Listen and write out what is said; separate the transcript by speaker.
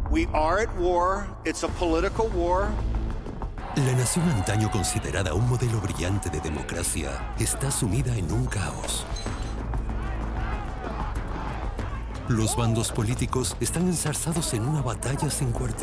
Speaker 1: We are at war. It's a political war.
Speaker 2: La nación antaño considerada un modelo brillante de democracia está sumida en un caos. Los bandos políticos están enzarzados en una batalla sin cuartel.